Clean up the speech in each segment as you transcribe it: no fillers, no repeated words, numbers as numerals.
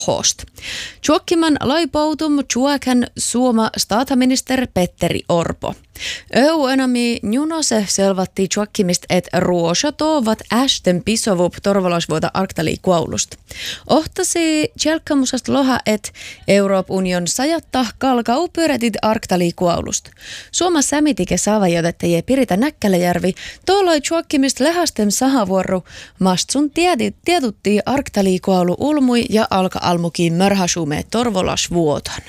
host. Tjuokkiman laipoutum tjuokan Suoma staataminister Petteri Orpo. EU-enami njunose selvatti tjuokkimist et ruosa toovat ästen pisovup torvalasvuota arktaliikuaulusta. Ohtasi tjelkkamusast loha et Euroop-union sajatta kalkau pyörätit arktaliikuaulusta. Suoma sämitike saavajotettajie Pirita Näkkäläjärvi tuolloi tjuokkimist lehastem sahavuoru mastsun tietuttii arktaliikuaulu ulmui ja alka-almukiin mörhasume torvalasvuotan.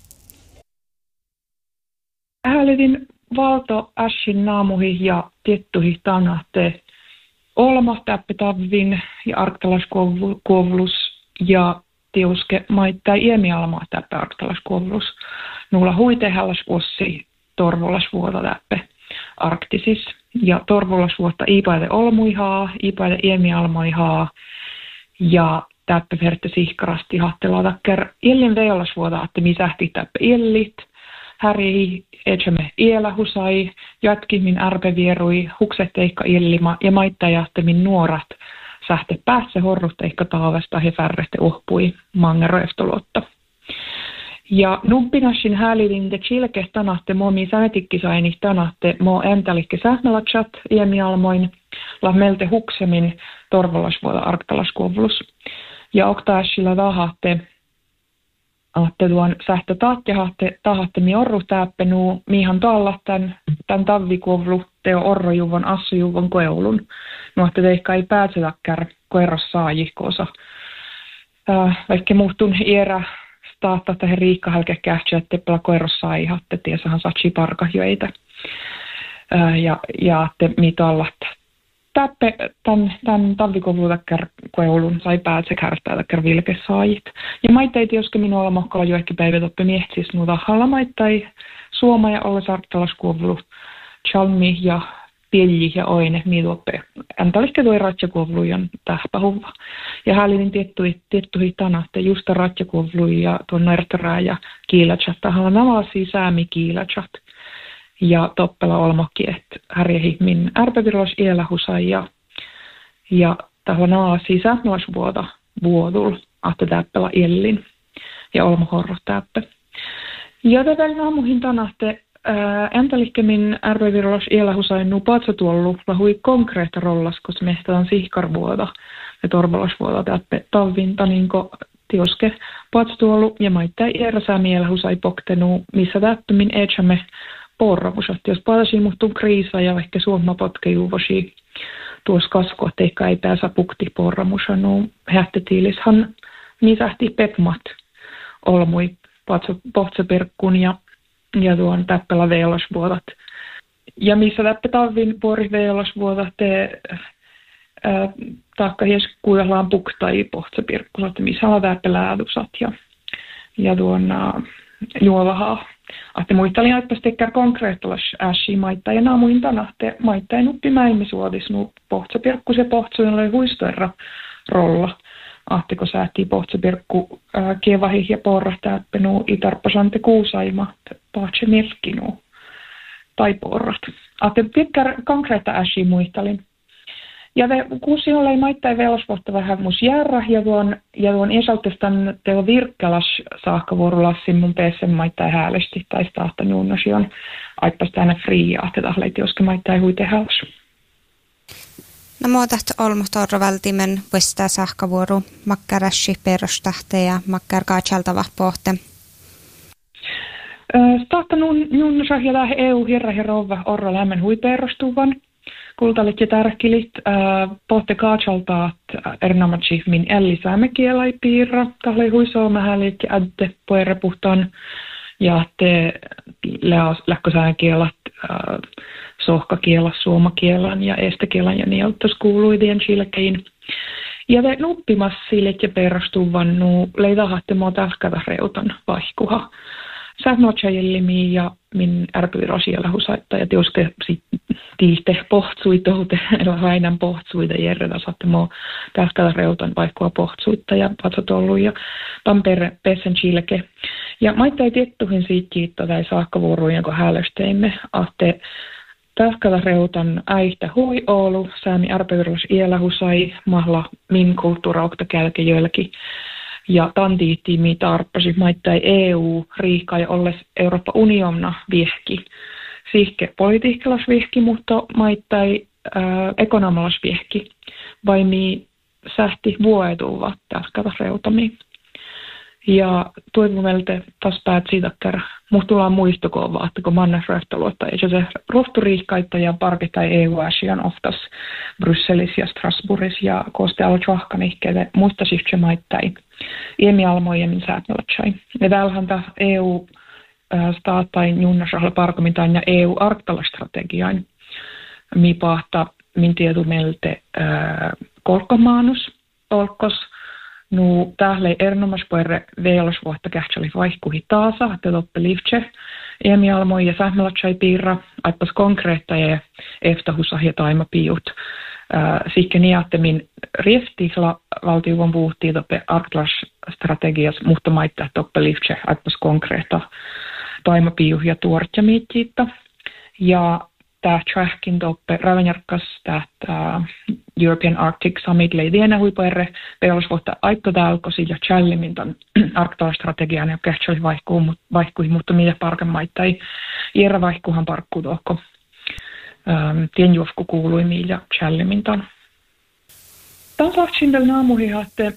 Hälytin valto ässin naamuhi ja tiettuhi tanahte olma täppetavvin ja arktalaiskuovlus ja tiuske maittai iemialmaa täppä arktalaiskuovlus. Nulla huitehälläs vuossi torvolasvuota täppe arktisis ja torvolasvuotta iipaite olmuihaa, iipaite iemialmoihaa ja täppä verte sihkarasti hattelaa takker illin veolasvuota, että misähti täppä illit. Häri etsemme ielahusai, jatkimin arpevierui, huksetteikka illima ja maittajahtemin nuorat sähte päässä horrutteikka taavasta he färrehte uhpui mangeroeftolotta. Ja nuppinassin häälilinte chilke tanahte momi sänetikkisaini tanahte mo äntalikke sähmelatsat iemialmoin la melte huksemin torvolasvuoda arktalaskuovlus. Ja oktaasilla tahahte että tuon sähtö tahatte mi orru täppenu mihan taalla tämän tavvikuovlu teo orrojuvon assujuvon koeulun. No, että teikka ei päätsetäkään koeros saajihkoosa. Vaikka muhtun iärä staatta tähän riikkahälke kähtsä, että pela koeros saajihatte, tiesahan satsi parkahjoita. Ja te mitä alla täppe tämän talvikoulutakar koulun sai päätse kärtää takar vilkesaajit. Ja maittai tioske minua olla makkala jo ehkä päivätoppe miehtis nuuta hallamaittai Suoma ja olla sarttalaskuovlu chalmi ja pilji ja oine miituoppe. Äntälihke toi ratjakuovlujan tähpähuva. Ja häälin tiettui tanahte justa ratjakuovlu ja tuon närtärää ja kiilatsat. Tahalla navasi säämi kiilatsat. Ja toppela olmakki, että härjehi min ärpävirlos ielahusai ja tällä naasi sähnoasvuota vuodul, ahte täppela illin ja olmahorro täppä. Ja tätä naamuhin tanahte äntälihke min ärpävirlos ielahusai nu patsatuollu lahui konkreetta rollas, koska mehtään sihkarvuota ja torvalasvuota täppä tavvinta niinko tioske patsatuollu ja maittaa iäräsää mielahusai poktenu, missä täppömin etsämme porravusat. Jos palasi muhtun kriisa ja ehkä Suomma potkejuvosi tuossa kasku, että eikä ei pääsä pukti porramusa, no hähtetiilishan misähti pepmat olmui pohtseperkkun ja tuon täppälä veelasvuotat. Ja missä täppä talvin puori veelasvuotat te taakka hies kuijallaan puktai pohtsepirkkusat, missä on täppälä äädusat ja tuon juovahaa. Ahte muistelin aippas tekkää konkreettolas äsi maittaa ja naamuin tanahte maittaa nuppi mäimisuodis nu pohtsapirkku se pohtsuin oli huistoerra rolla. Ahteko säätii pohtsapirkku kievahi ja porra täppenu itarpasante kuusaima pahtse milkkinu tai porrat. Ahte tekkää konkreetta äsi muistelin. Ja kuusi oli maittain velasvuotta vähän mus järra ja tuon esaltestan teo virkkelas saakkavuorulassin mun peessen maittain häälesti tai staahta nuunnosi on aippas tänne friiaa, että tahleit joske maittain huite häls. No muutat olmustorro vältimen vuostaa saakkavuoru makkarassi perustahte ja makkar kaatsaltava pohte. Staahta nuunnosi ja lähe EU-hirra ja rouva orro lämmen hui perustuvan. Kultalit ja tärkilit pohte kaatsaltaat erinomaisesti min ellisäämekielai piirra. Tahlei huisoomähälit ja ädde poerepuhtaan ja te lähkösäänkielat sohkakielas, suomakielan ja estekielan ja nieltas kuuluidien chilkein. Ja te nuppimassiilit ja perustuvan leidahatte mua tähkätä reutan vaihkuha. Sähnotsajillimi ja min ärpyvirosiellä husaitta ja tioske tiihte pohtsuitoute, eli väinän pohtsuita järjetä saatte mua tähkätä reutan vaikkua pohtsuitta ja patsotollu ja tampere pessen chilke. Ja maittai tiettuhin siitä kiittää tai saakkavuorujen, kun häälösteimme, ahte tähkätä reutan äihtä hui Oulu, säämi ärpyviros ielä husai, mahla min kulttuuraukta kälke jölki. Ja tantiitti mitä arppasi maittai EU riikaa ja olles Euroopan unionna viehki. Sihke politiikkalas viehki, mutta maittai ekonomialas viehki. Vai mi sähti vuoetuva täskätä reutami. Ja toivomelte taas päät siitä, että musta tullaan muistokoon että kun mannes röhtöluotta, ja se rohturiikkaita ja parkita EU-asian oftas Brysselissä ja Strasbourgissa ja kooste alo tjohkanihkeille muista sihke maittai iemialmoiemmin säätnölätsai. Ja täällähän tämä EU staatain junnasrahalla parkomitaan ja EU-arktalastrategiain mi pahta min tietumelte kolkkomaanus olkos. Nu tähle erinomas puere veilosvuotta kähtseli vaihkuhi taasa, että toppe livtse. Emialmoi ja sähmelatsai piirra, aippas konkreetta ja eftahusah ja taimapiut. Sikke niattemin riestihla valtiuvon puhuttiin toppe Arklas-strategias, mutta maittaa toppe livtse, aippas konkreetta taimapiuh ja tuortja miittiitta. Ja tämä tjähkin toppe ravenjarkkas tähtä European Arctic Summit leidienä huipuerre peolosvuotta aitto tälkosi ja challimin tämän arktalastrategian ja kähtseli vaihkuihin, mutta mitä parkan maittai iärä vaihkuhan parkkuu tuokko tienjuofku kuuluimiin ja challimin tämän. Tämän saatsin vielä naamuhi, että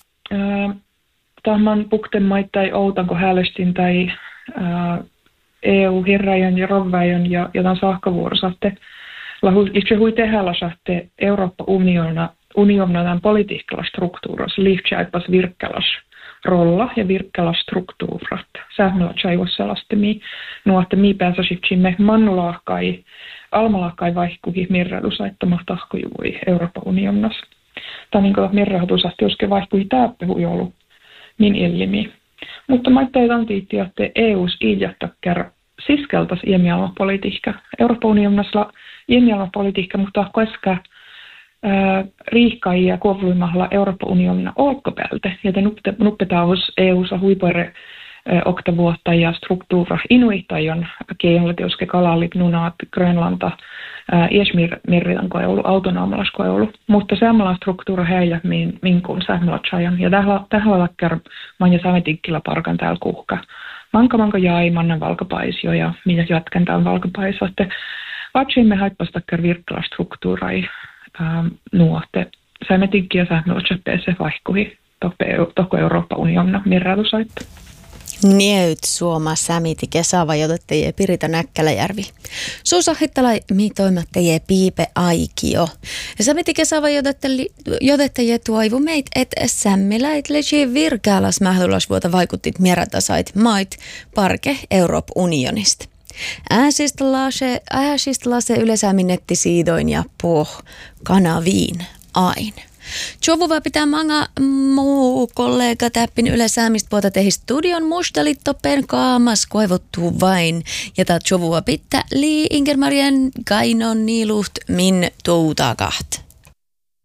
tämän pukten maittai outanko häälestin tai EU-hirrajan ja rovväjön ja tämän sahkavuorosatte itse hui tehällä saatte Euroopan uniona tämän politiikkalla struktuurassa liiftsi aipas virkkälas rolla ja virkkälas struktuurat. Sähmällä tjaivossa selastemi nuotte mii pääsäsitsimme mannulahkai, almalahkai vaihkuhi mirradusaittama tahkojuvui Euroopan unionassa. Tai niin kuin mirradusaitte joske vaihkuhi täppehui ollut min illimi. Mutta maittai tantiitti, että EUs iidjattakkär siskeltas iemialmapolitiikka. Euroopan unionissa iemialmapolitiikka, mutta koska riikkai ja kovluimalla Euroopan unionina olkkopäältä. Ja te nuppetaavus EU-sa huipuere oktavuotta ja struktuura inuittajon keinoilla, joske kalallit, nunaat, Grönlanta, iesmirritan koeulu, autonomalas koeulu. Mutta samalla struktuura heillä minkuun sähmälatsajan. Ja tähän lakkar manja sametikkillä parkan täällä kuhka. Manka jäi mannan valkapaisio ja minä jatkan tämän valkapaisio. Vatsimme haippastakkar virkkala struktuurai nuotte. Sametikkillä ja sähmälatsapeeseen vaihkuhi toko Euroopan unionna mirratusaitta. Nieut Suoma Sämiti Kesava jotettajie Pirita Näkkäläjärvi. Suusahittalai miitoimattajie Piipe Aikio. Sämiti Kesava jotettajie tuoivu meit, et sämmiläit legi virkäälas mähdylasvuota vaikuttit mieratasait mait parke Euroopan unionista. Ääsistlase yleisääminnetti siidoin ja kanaviin ain. Tjovua pitää manga muu kollega täppin yleisäämistä puolta tehi studion mustalittopen kaamas koivottuu vain. Ja tää tjovua pitää Li Ingermarien Kainon niiluht min tuutakaht.